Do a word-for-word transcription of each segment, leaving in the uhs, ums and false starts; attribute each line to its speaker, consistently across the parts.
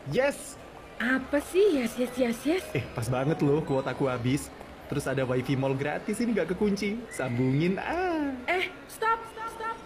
Speaker 1: Yes!
Speaker 2: Apa sih yes yes yes yes?
Speaker 1: Eh, pas banget loh kuotaku habis. Terus ada wifi mall gratis ini nggak kekunci. Sambungin ah.
Speaker 2: Eh, stop, stop, stop.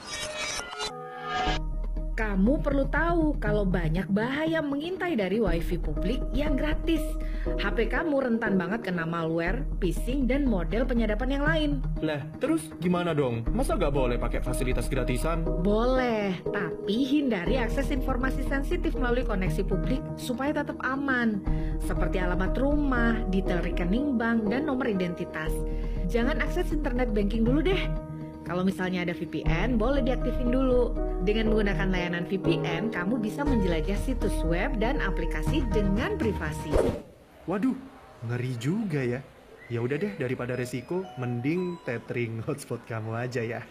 Speaker 2: Kamu perlu tahu kalau banyak bahaya mengintai dari wifi publik yang gratis. H P kamu rentan banget kena malware, phishing, dan model penyadapan yang lain.
Speaker 1: Lah, terus gimana dong? Masa nggak boleh pakai fasilitas gratisan?
Speaker 2: Boleh, tapi hindari akses informasi sensitif melalui koneksi publik supaya tetap aman. Seperti alamat rumah, detail rekening bank, dan nomor identitas. Jangan akses internet banking dulu deh. Kalau misalnya ada V P N, boleh diaktifin dulu. Dengan menggunakan layanan V P N, kamu bisa menjelajah situs web dan aplikasi dengan privasi.
Speaker 1: Waduh, ngeri juga ya. Ya udah deh, daripada resiko, mending tethering hotspot kamu aja ya.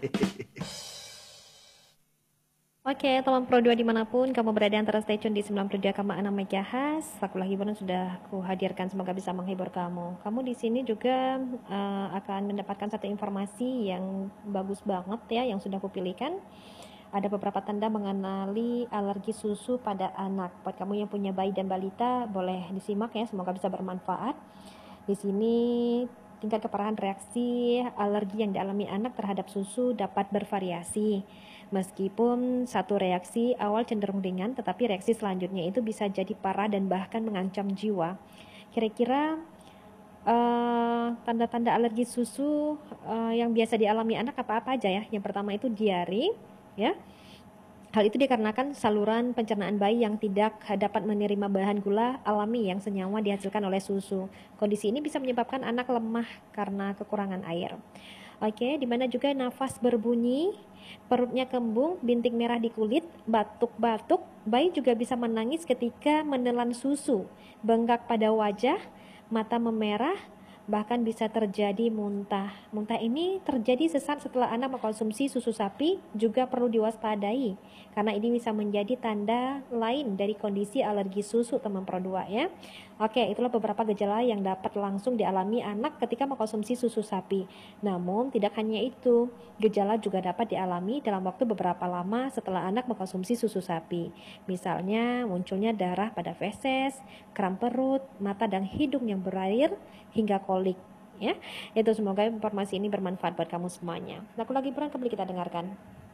Speaker 3: Oke, teman Pro dua dimanapun kamu berada, antara stay tune di sembilan puluh dua koma enam MHz. Fakulah hiburan sudah kuhadirkan, semoga bisa menghibur kamu. Kamu di sini juga uh, akan mendapatkan satu informasi yang bagus banget ya, yang sudah kupilihkan. Ada beberapa tanda mengenali alergi susu pada anak. Buat kamu yang punya bayi dan balita, boleh disimak ya, semoga bisa bermanfaat. Di sini tingkat keparahan reaksi alergi yang dialami anak terhadap susu dapat bervariasi. Meskipun satu reaksi awal cenderung ringan, tetapi reaksi selanjutnya itu bisa jadi parah dan bahkan mengancam jiwa. Kira-kira uh, tanda-tanda alergi susu uh, yang biasa dialami anak apa-apa aja ya? Yang pertama itu diare, ya. Hal itu dikarenakan saluran pencernaan bayi yang tidak dapat menerima bahan gula alami yang senyawa dihasilkan oleh susu. Kondisi ini bisa menyebabkan anak lemah karena kekurangan air. Oke, dimana juga nafas berbunyi, perutnya kembung, bintik merah di kulit, batuk-batuk. Bayi juga bisa menangis ketika menelan susu, bengkak pada wajah, mata memerah, bahkan bisa terjadi muntah. Muntah ini terjadi sesaat setelah anak mengkonsumsi susu sapi, juga perlu diwaspadai karena ini bisa menjadi tanda lain dari kondisi alergi susu, teman Pro dua ya. Oke, itulah beberapa gejala yang dapat langsung dialami anak ketika mengkonsumsi susu sapi. Namun tidak hanya itu, gejala juga dapat dialami dalam waktu beberapa lama setelah anak mengkonsumsi susu sapi. Misalnya munculnya darah pada feses, kram perut, mata dan hidung yang berair, hingga kolik ya. Itu semoga informasi ini bermanfaat buat kamu semuanya. Lagu lagi buruan kembali kita dengarkan.